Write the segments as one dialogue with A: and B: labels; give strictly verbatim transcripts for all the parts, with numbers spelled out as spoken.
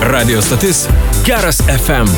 A: Radio stotis Geras F M.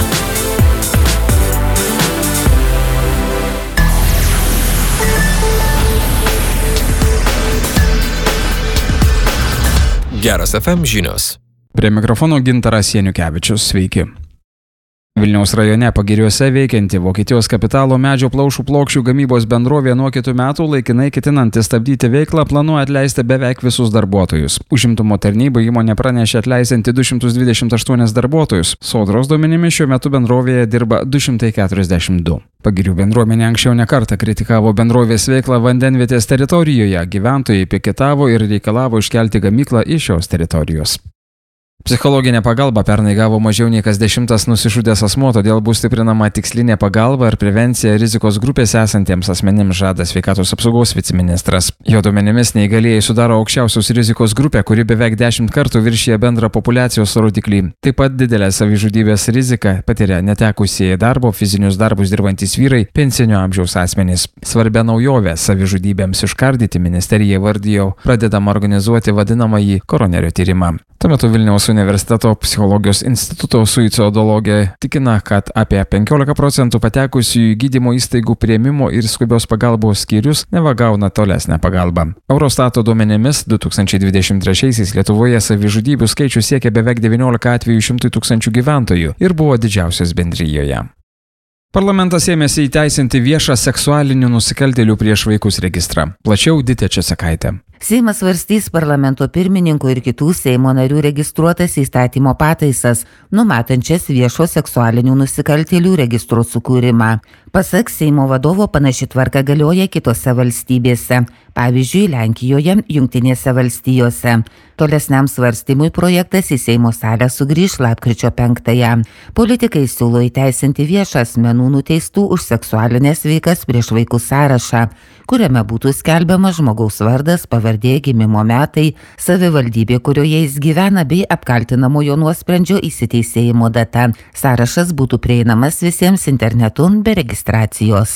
A: Geras F M žinios.
B: Prie mikrofono Gintaras Janiukevičius. Sveiki. Vilniaus rajone Pagiriuose veikianti Vokietijos kapitalo medžio plaušų plokščių gamybos bendrovė nuo kitų metų laikinai ketinanti stabdyti veiklą planuoja atleisti beveik visus darbuotojus. Užimtumo tarnyba įmonė pranešė atleisinti du šimtus dvidešimt aštuonis darbuotojus. Sodros duomenimis šiuo metu bendrovėje dirba du šimtai keturiasdešimt du. Pagirių bendruomenė anksčiau nekartą kritikavo bendrovės veiklą vandenvietės teritorijoje. Gyventojai piketavo ir reikalavo iškelti gamyklą iš šios teritorijos. Psichologinė pagalba pernai gavo mažiau nei kas dešimtas nusižudęs asmuo, todėl bus stiprinama tikslinė pagalba ir prevencija rizikos grupėse esantiems asmenims, žada sveikatos apsaugos viceministras. Jo duomenimis neįgalieji sudaro aukščiausios rizikos grupę, kuri beveik dešimt kartų viršija bendrą populiacijos rodiklį. Taip pat didelę savižudybės riziką patiria netekusieji darbo, fizinius darbus dirbantys vyrai, pensinio amžiaus asmenys. Svarbia naujovė savižudybėms užkardyti ministerija įvardijo pradedama organizuoti vadinamąjį koronerio tyrimą. Tuo metu Vilniaus universiteto psichologijos instituto suicidologė tikina, kad apie penkiolika procentų patekusių į gydymo įstaigų priėmimo ir skubios pagalbos skyrius neva gauna tolesnę pagalbą. Eurostato duomenimis du tūkstančiai dvidešimt trečiaisiais Lietuvoje savižudybių skaičius siekia beveik devyniolika atvejų šimtui tūkstančių gyventojų ir buvo didžiausias bendrijoje. Parlamentas ėmėsi įteisinti viešą seksualinių nusikaltėlių prieš vaikus registrą. Plačiau Ditė Česakaitė.
C: Seimas svarstys parlamento pirmininko ir kitų Seimo narių registruotas įstatymo pataisas, numatančias viešo seksualinių nusikaltėlių registro sukūrimą. Pasak Seimo vadovo, panaši tvarka galioja kitose valstybėse, pavyzdžiui, Lenkijoje, Jungtinėse valstijose. Tolesniam svarstymui projektas į Seimo salę sugrįš lapkričio penktąją. Politikai siūlo įteisinti viešą asmenų nuteistų už seksualinės veikas prieš vaikus sąrašą, kuriame būtų skelbiamas žmogaus vardas, pavardė, gimimo metai, savivaldybė, kurioje jis gyvena, bei apkaltinamojo nuosprendžio įsiteisėjimo data. Sąrašas būtų prieinamas visiems internetu be registracijos.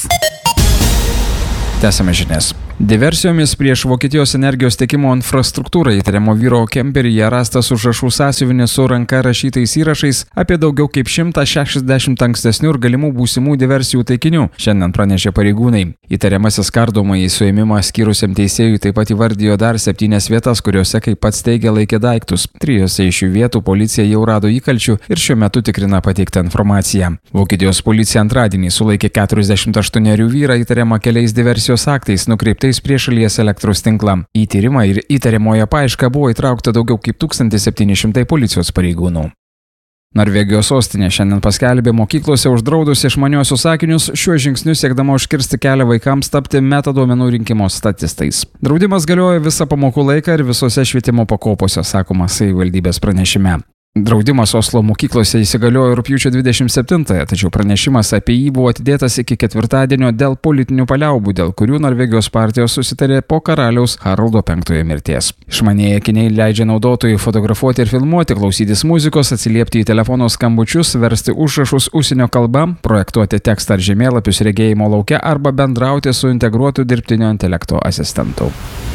B: Tęsiame žinias. Diversijomis prieš Vokietijos energijos tiekimo infrastruktūrą įtariamo vyro kemperyje rastas užrašų sąsiuvinis su ranka rašytais įrašais apie daugiau kaip šimtą šešiasdešimt ankstesnių ir galimų būsimų diversijų taikinių, šiandien pranešė pareigūnai. Įtariamasis kardomąjį suėmimą skyrusiam teisėjui taip pat įvardijo dar septynias vietas, kuriuose, kaip pats teigia, laikė daiktus. Trijose iš šių vietų policija jau rado įkalčių ir šiuo metu tikrina pateiktą informaciją. Vokietijos policija antradienį sulaikė keturiasdešimt aštuonerių vyrą įtariamą keliais diversijos aktais nukreiptais prieš šalies elektros tinklą. Į tyrimą ir įtariamoją paiešką buvo įtraukta daugiau kaip tūkstantis septyni šimtai policijos pareigūnų. Norvegijos sostinė šiandien paskelbė mokyklose uždraudusi išmaniuosius akinius, šiuo žingsniu siekdama užkirsti kelią vaikams tapti metaduomenų rinkimo statistais. Draudimas galioja visą pamokų laiką ir visose švietimo pakopose, sakoma savivaldybės pranešime. Draudimas Oslo mokyklose įsigaliojo rugpjūčio dvidešimt septintąją, tačiau pranešimas apie jį buvo atidėtas iki ketvirtadienio dėl politinių paliaubų, dėl kurių Norvegijos partijos susitarė po karaliaus Haraldo penktojo mirties. Išmanieji akiniai leidžia naudotojui fotografuoti ir filmuoti, klausytis muzikos, atsiliepti į telefono skambučius, versti užrašus užsienio kalba, projektuoti tekstą ar žemėlapius regėjimo lauke arba bendrauti su integruotu dirbtinio intelekto asistentu.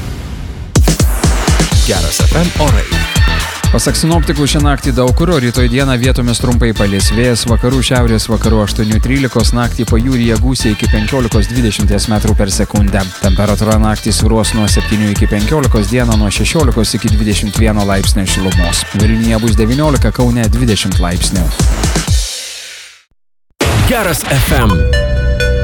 A: Geras F M orai.
B: Pasak sinoptikų, šią naktį daug kur, rytoj dieną vietomis trumpai palis vėjas vakarų šiaurės vakarų aštuoni trylikos, naktį pajūryje gūsiai iki penkiolikos dvidešimt metrų per sekundę. Temperatūra naktį svyruos nuo septynių iki penkiolikos, dieną nuo šešiolikos iki dvidešimt vieno laipsnio šilumos. Vilniuje bus devyniolika, Kaune dvidešimt laipsnių.
A: Geras F M.